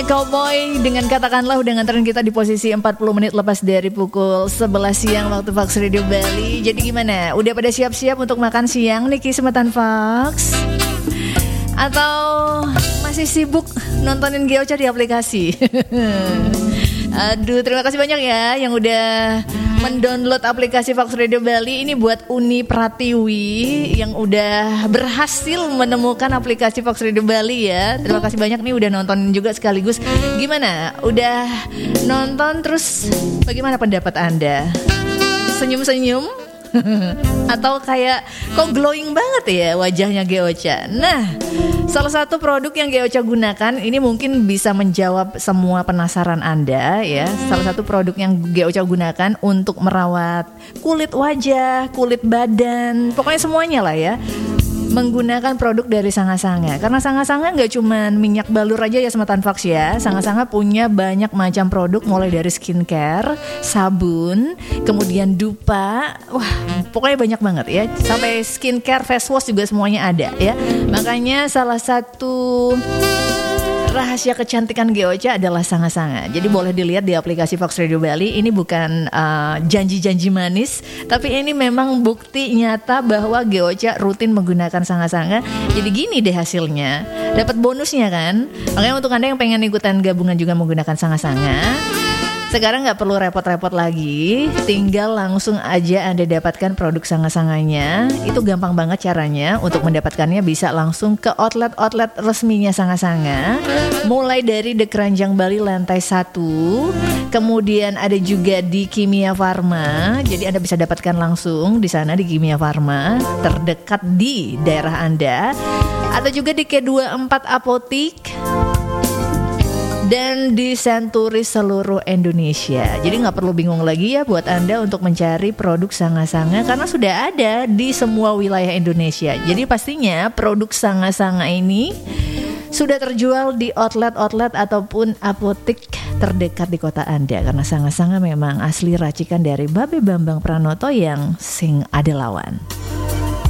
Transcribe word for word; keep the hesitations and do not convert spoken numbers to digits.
Cowboy dengan katakanlah udah nganterin kita di posisi empat puluh menit lepas dari pukul sebelas siang waktu Fox Radio Bali. Jadi gimana? Udah pada siap-siap untuk makan siang nih Kismetan Fox? Atau masih sibuk nontonin Geocha di aplikasi? Aduh, terima kasih banyak ya yang udah mendownload aplikasi Fox Radio Bali. Ini buat Uni Pratiwi yang udah berhasil menemukan aplikasi Fox Radio Bali ya. Terima kasih banyak nih udah nonton juga sekaligus. Gimana? Udah nonton terus bagaimana pendapat Anda? Senyum-senyum? Atau kayak kok glowing banget ya wajahnya Geocha. Nah, salah satu produk yang Geocha gunakan ini mungkin bisa menjawab semua penasaran Anda ya. Salah satu produk yang Geocha gunakan untuk merawat kulit wajah, kulit badan, pokoknya semuanya lah ya, menggunakan produk dari Sanga-Sanga. Karena Sanga-Sanga gak cuman minyak balur aja ya Semetan Fox ya. Sanga-Sanga punya banyak macam produk, mulai dari skincare, sabun, kemudian dupa. Wah, pokoknya banyak banget ya. Sampai skincare, face wash juga semuanya ada ya. Makanya salah satu rahasia kecantikan Geocha adalah Sanga-Sanga. Jadi boleh dilihat di aplikasi Fox Radio Bali. Ini bukan uh, janji-janji manis, tapi ini memang bukti nyata bahwa Geocha rutin menggunakan Sanga-Sanga. Jadi gini deh hasilnya, dapat bonusnya kan. Makanya untuk Anda yang pengen ikutan gabungan juga menggunakan Sanga-Sanga, sekarang gak perlu repot-repot lagi, tinggal langsung aja Anda dapatkan produk Sanga-Sanganya. Itu gampang banget caranya. Untuk mendapatkannya bisa langsung ke outlet-outlet resminya Sanga-Sanga, mulai dari The Keranjang Bali lantai satu, kemudian ada juga di Kimia Farma. Jadi Anda bisa dapatkan langsung di sana di Kimia Farma terdekat di daerah Anda, atau juga di K dua puluh empat Apotik dan di Senturi seluruh Indonesia. Jadi gak perlu bingung lagi ya buat Anda untuk mencari produk Sanga-Sanga, karena sudah ada di semua wilayah Indonesia. Jadi pastinya produk Sanga-Sanga ini sudah terjual di outlet-outlet ataupun apotik terdekat di kota Anda. Karena Sanga-Sanga memang asli racikan dari Babe Bambang Pranoto yang sing ada lawan.